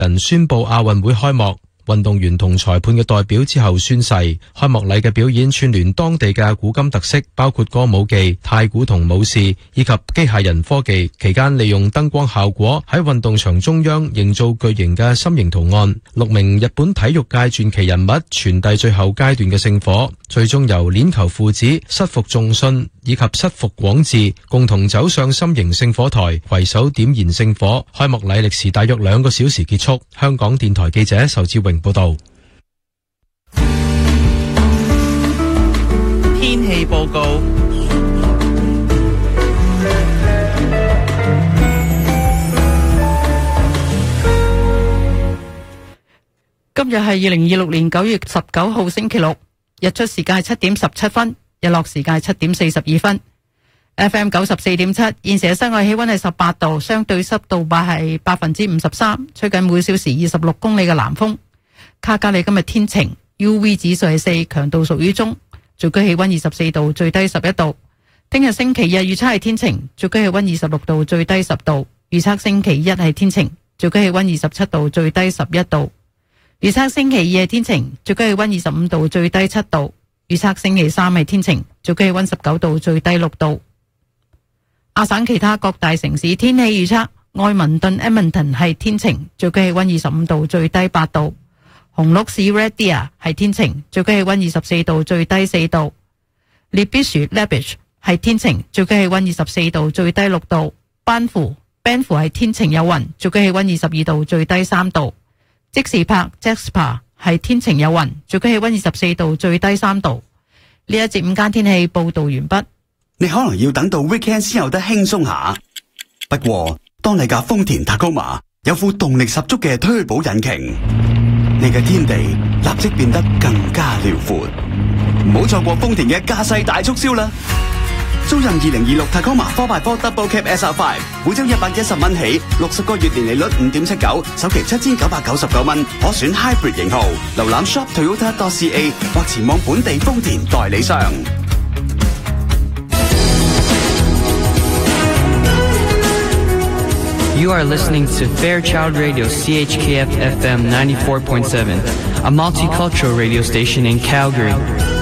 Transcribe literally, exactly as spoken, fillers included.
人宣布亞運會開幕。運動員同裁判嘅代表之後宣誓。開幕禮嘅表演串聯當地嘅古今特色，包括歌舞伎、太鼓同武士以及機械人科技。期間利用燈光效果喺運動場中央營造巨型嘅心形圖案。六名日本體育界傳奇人物傳遞最後階段嘅聖火，最終由鏈球父子失福重信以及失福廣治共同走上心形聖火台，攜手點燃聖火。開幕禮歷時大約兩個小時結束。香港電台記者仇志榮報道。 天氣報告。 今日係二零二六年九月十九號星期六，日出時間七點十七分，日落時間七點四十二分。F M 九十四點七，現時嘅室外氣溫係十八度，相對濕度百係百分之五十三，吹緊每小時二十六公里嘅南風。卡加里今日天晴 ，U V 指數係四，強度屬於中，最高氣溫二十四度，最低十一度。聽日星期日預測係天晴，最高氣溫二十六度，最低十度。預測星期一係天晴，最高氣溫二十七度，最低十一度。預測星期二係天晴，最高氣溫二十五度，最低七度。預測星期三係天晴，最高氣溫十九度，最低六度。亞省其他各大城市天氣預測：愛民頓 Edmonton 係天晴，最高氣溫二十五度，最低八度；紅鹿市 Red Deer 係天晴，最高氣溫二十四度，最低四度；列比樹 Lebish 係天晴，最高氣溫二十四度，最低六度；班夫 Banff 係天晴有雲，最高氣溫二十二度，最低三度；即時柏 Jasper 係天晴有雲，最高氣溫二十四度，最低三度。呢一節午間天氣報道完畢。 你可能要等到 weekend 先有得輕鬆下，不過當你架豐田 Tacoma 有副動力十足嘅推保引擎，你嘅天地立即變得更加遼闊。唔好錯過豐田嘅駕駛大促銷啦！租任二零二六 Tacoma 四 by 四 Double Cab S R 五，每周一百一十蚊起，六十個月年利率五點七九，首期七千九百九十九蚊，可選 Hybrid 型號。瀏覽 shop toyota dot c a 或前往本地豐田代理商。 You are listening to Fairchild Radio C H K F F M ninety-four point seven, a multicultural radio station in Calgary.